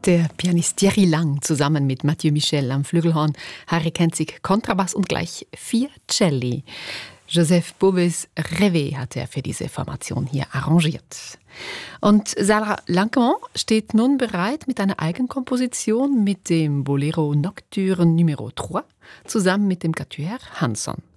Der Pianist Thierry Lang zusammen mit Mathieu Michel am Flügelhorn, Harry Kenzig Kontrabass und gleich 4 Celli. Joseph Bobes Rêve hat er für diese Formation hier arrangiert. Und Sarah Lancamon steht nun bereit mit einer Eigenkomposition mit dem Bolero Nocturne Numero 3 zusammen mit dem Quatuor Hanson.